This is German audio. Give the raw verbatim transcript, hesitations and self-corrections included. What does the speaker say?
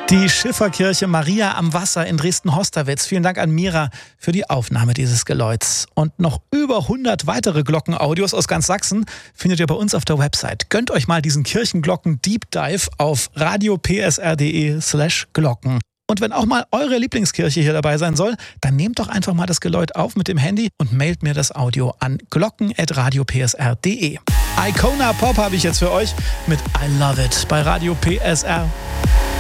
Die Schifferkirche Maria am Wasser in Dresden-Hosterwitz. Vielen Dank an Mira für die Aufnahme dieses Geläuts. Und noch über hundert weitere Glockenaudios aus ganz Sachsen findet ihr bei uns auf der Website. Gönnt euch mal diesen Kirchenglocken-Deep Dive auf radiopsr.de slash Glocken. Und wenn auch mal eure Lieblingskirche hier dabei sein soll, dann nehmt doch einfach mal das Geläut auf mit dem Handy und mailt mir das Audio an glocken at radiopsr punkt de. Icona Pop habe ich jetzt für euch mit I Love It bei Radio P S R.